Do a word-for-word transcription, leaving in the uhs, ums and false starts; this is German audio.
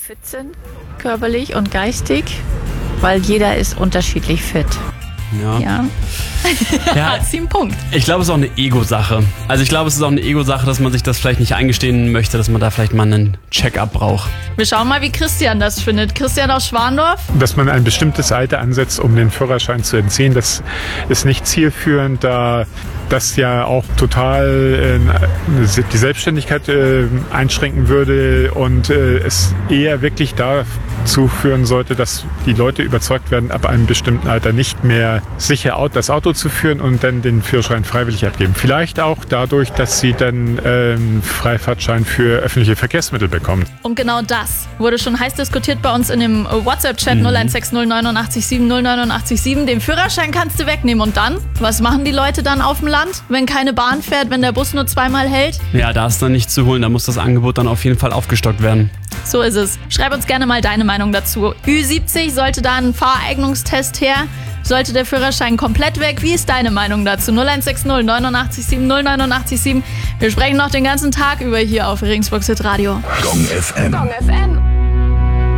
fit sind, körperlich und geistig, weil jeder ist unterschiedlich fit. Ja. Ja. Ja. Sieben Punkt. Ich glaube, es ist auch eine Ego-Sache. Also ich glaube, es ist auch eine Ego-Sache, dass man sich das vielleicht nicht eingestehen möchte, dass man da vielleicht mal einen Check-up braucht. Wir schauen mal, wie Christian das findet. Christian aus Schwandorf. Dass man ein bestimmtes Alter ansetzt, um den Führerschein zu entziehen, das ist nicht zielführend, da das ja auch total äh, die Selbstständigkeit äh, einschränken würde und äh, es eher wirklich dazu führen sollte, dass die Leute überzeugt werden, ab einem bestimmten Alter nicht mehr sicher das Auto zu führen und dann den Führerschein freiwillig abgeben. Vielleicht auch dadurch, dass sie dann äh, einen Freifahrtschein für öffentliche Verkehrsmittel bekommen. Und genau das wurde schon heiß diskutiert bei uns in dem WhatsApp-Chat mhm. null eins sechs null neun acht sieben null neun acht sieben. Den Führerschein kannst du wegnehmen und dann? Was machen die Leute dann auf dem Land, wenn keine Bahn fährt, wenn der Bus nur zweimal hält? Ja, da ist dann nichts zu holen. Da muss das Angebot dann auf jeden Fall aufgestockt werden. So ist es. Schreib uns gerne mal deine Meinung dazu. Ü siebzig, sollte da ein Fahreignungstest her? Sollte der Führerschein komplett weg? Wie ist deine Meinung dazu? null eins sechs null neun acht sieben null neun acht sieben. Wir sprechen noch den ganzen Tag über hier auf Regensburg Hit Radio. Gong F M. Gong F M.